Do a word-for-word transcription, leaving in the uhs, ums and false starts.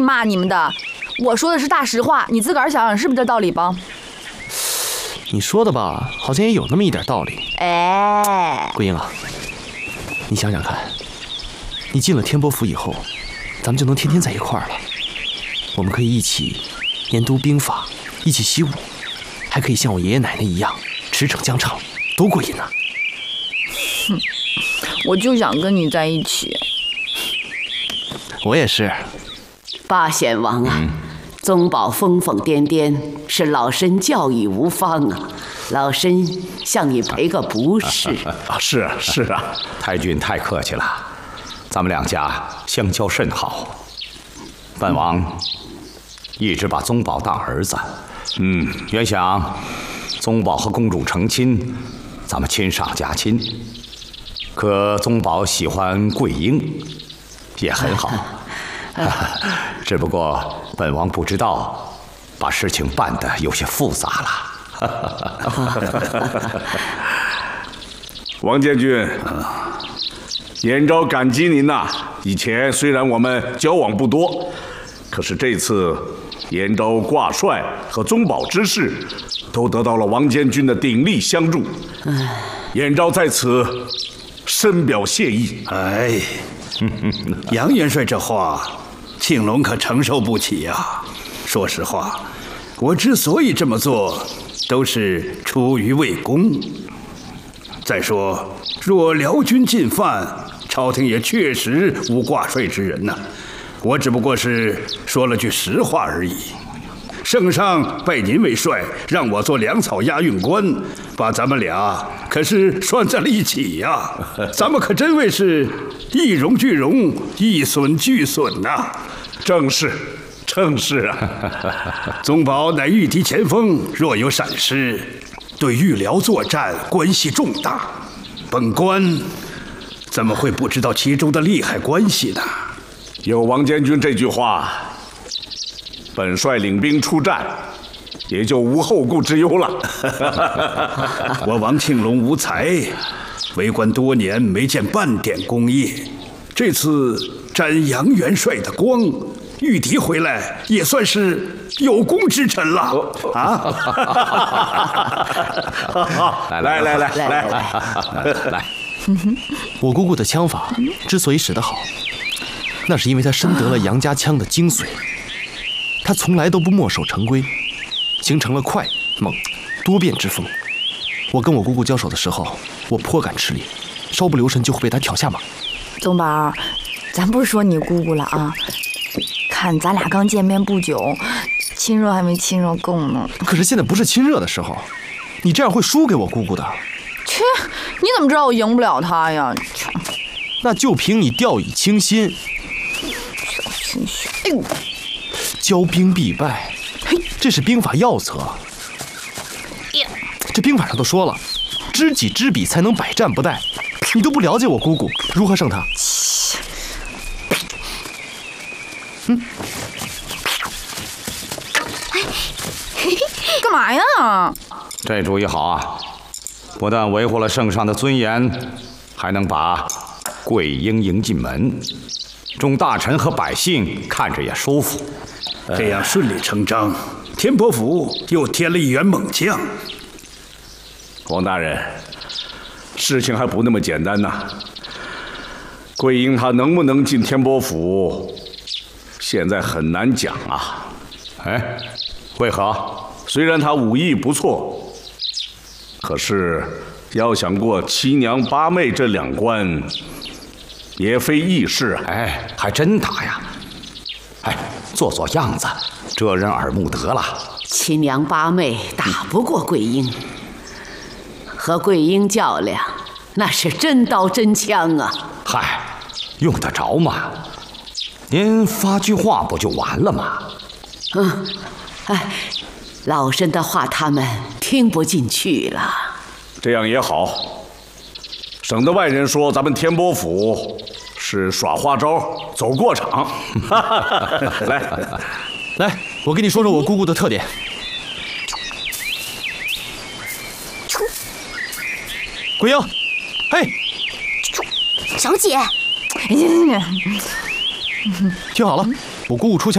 意骂你们的。我说的是大实话，你自个儿想想是不是这道理吧？ 你说的吧，好像也有那么一点道理。 哎， 桂英啊，你想想看，你进了天波府以后，咱们就能天天在一块儿了。我们可以一起研读兵法，一起习武，还可以像我爷爷奶奶一样驰骋疆场，多过瘾啊！ 哼，我就想跟你在一起。 我也是。 八贤王啊，嗯、宗保疯疯癫癫，是老身教育无方啊，老身向你赔个不是。 啊，是啊是啊，太君太客气了，咱们两家相交甚好。本王一直把宗保当儿子，嗯，原想宗保和公主成亲，咱们亲上加亲。可宗保喜欢桂英，也很好。只不过本王不知道，把事情办得有些复杂了。 王监军，延昭感激您呐、啊。以前虽然我们交往不多，可是这次延昭挂帅和宗保之事，都得到了王监军的鼎力相助。延昭在此深表谢意。 哎，杨元帅这话，庆隆可承受不起呀、啊。说实话，我之所以这么做，都是出于为公。再说，若辽军进犯，朝廷也确实无挂帅之人呐、啊。我只不过是说了句实话而已。圣上拜您为帅，让我做粮草押运官，把咱们俩可是拴在了一起呀、啊。咱们可真谓是一荣俱荣，一损俱损呐、啊。 正是，正是啊。 宗保乃御敌前锋，若有闪失，对御辽作战关系重大。本官怎么会不知道其中的利害关系呢？ 有王监军这句话，本帅领兵出战，也就无后顾之忧了。 我王庆隆无才，为官多年没见半点功业，这次沾杨元帅的光，御敌回来也算是有功之臣了啊！ 来来来来来来， 我姑姑的枪法之所以使得好，那是因为她深得了杨家枪的精髓。她从来都不墨守成规，形成了快、猛、多变之风。我跟我姑姑交手的时候，我颇感吃力，稍不留神就会被她挑下马。 宗宝，咱不是说你姑姑了啊，看咱俩刚见面不久，亲热还没亲热够呢。 可是现在不是亲热的时候，你这样会输给我姑姑的。 切，你怎么知道我赢不了她呀？ 那就凭你掉以轻心。 轻心，哎呦！ 骄兵必败，这是兵法要则。这兵法上都说了，知己知彼才能百战不殆。你都不了解我姑姑，如何胜她？嗯， 干嘛呀？ 这主意好啊！不但维护了圣上的尊严，还能把桂英迎进门，众大臣和百姓看着也舒服。 这样顺理成章，天波府又添了一员猛将。 王大人，事情还不那么简单呐。桂英她能不能进天波府，现在很难讲啊。 哎，为何？ 虽然她武艺不错，可是要想过七娘八妹这两关，也非易事啊。 哎，还真打呀！哎，做做样子，遮人耳目得了。 七娘八妹打不过桂英，和桂英较量，那是真刀真枪啊！ 嗨，用得着吗？您发句话不就完了吗？ 嗯，哎，老身的话他们听不进去了。 这样也好，省得外人说咱们天波府是耍花招、走过场。来， 来，我跟你说说我姑姑的特点。桂英，嘿， 小姐， 听好了，我姑姑出枪。